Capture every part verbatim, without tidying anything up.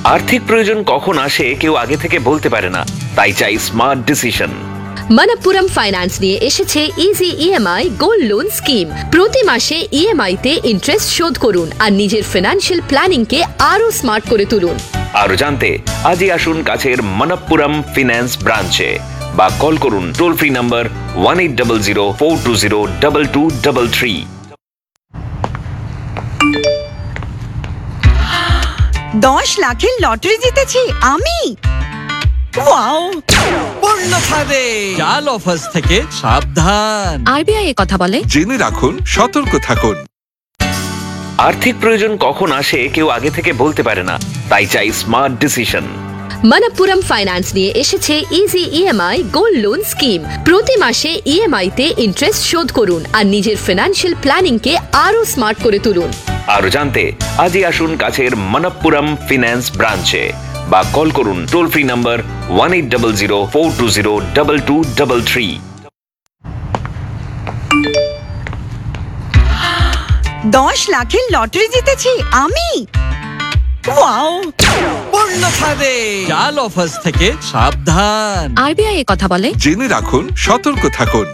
আর্থিক প্রয়োজন কখন আসে কেউ আগে থেকে বলতে পারে না, তাই চাই স্মার্ট ডিসিশন। মনপ্পুরম ফাইন্যান্স নিয়ে এসেছে easy EMI gold loan scheme. প্রতি মাসে ইএমআই তে ইন্টারেস্ট শোধ করুন আর নিজের ফিনান্সিয়াল প্ল্যানিং কে আরো স্মার্ট করে তুলুন। আরো জানতে আজই আসুন কাছের মনপ্পুরম ফিন্যান্স ব্রাঞ্চে বা কল করুন toll free number one eight zero zero four two zero double two double three. দশ লাখের লটারি জিতেছি আমি। ওয়াও! পূর্ণ খাবে জাল অফার্স থেকে সাবধান। আরবিআই এ কথা বলে, জেনে রাখুন, সতর্ক থাকুন। আর্থিক প্রয়োজন কখন আসে কেউ আগে থেকে বলতে পারে না, তাই চাই স্মার্ট ডিসিশন। মনপ্পুরম ফাইন্যান্স নিয়ে এসেছে easy EMI gold loan scheme. প্রতি মাসে ইএমআই তে ইন্টারেস্ট শোধ করুন আর নিজের ফিনান্সিয়াল প্ল্যানিং কে আরো স্মার্ট করে তুলুন। আরো জানতে আজই আসুন কাছের মনপ্পুরম ফিন্যান্স ব্রাঞ্চে বা কল করুন toll free number one eight zero zero four two zero double two double three. দশ লাখের লটারি জিতেছি আমি। ওয়াও! পূর্ণ খাবে জাল অফার্স থেকে সাবধান। আরবিআই এ কথা বলে, জেনে রাখুন, সতর্ক থাকুন।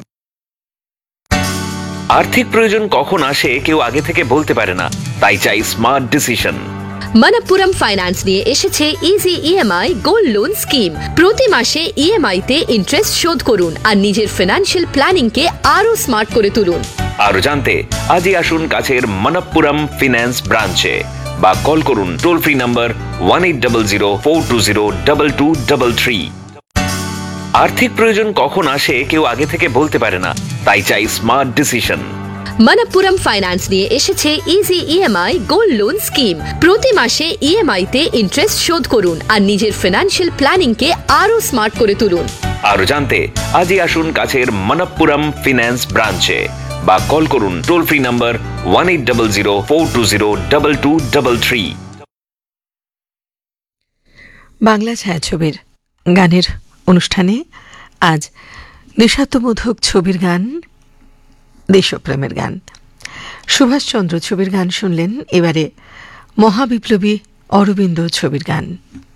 আর্থিক প্রয়োজন কখন আসে কেউ আগে থেকে বলতে পারে না, তাই চাই স্মার্ট ডিসিশন। মনপ্পুরম ফাইন্যান্স নিয়ে এসেছে easy EMI gold loan scheme. প্রতি মাসে ইএমআই তে ইন্টারেস্ট শোধ করুন আর নিজের ফিনান্সিয়াল প্ল্যানিং কে আরো স্মার্ট করে তুলুন। আরো জানতে আজই আসুন কাছের মনপ্পুরম ফিন্যান্স ব্রাঞ্চে বা কল করুন toll free number one eight zero zero four two zero double two double three. আর্থিক প্রয়োজন কখন আসে কেউ আগে থেকে বলতে পারে না, তাই চাই স্মার্ট ডিসিশন। মনপ্পুরম ফাইন্যান্স নিয়ে এসেছে easy EMI gold loan scheme. প্রতি মাসে ইএমআই তে ইন্টারেস্ট শোধ করুন আর নিজের ফিনান্সিয়াল প্ল্যানিং কে আরো স্মার্ট করে তুলুন। আরো জানতে আজই আসুন কাছের মনপ্পুরম ফিন্যান্স ব্রাঞ্চে বা কল করুন toll free number one eight zero zero four two zero double two double three. Bangla ছায়াছবির গানের অনুষ্ঠানে আজ নেশাত্মবোধক ছবির গান, দেশপ্রেমের গান। সুভাষচন্দ্র ছবির গান শুনলেন, এবারে মহাবিপ্লবী অরবিন্দ ছবির গান।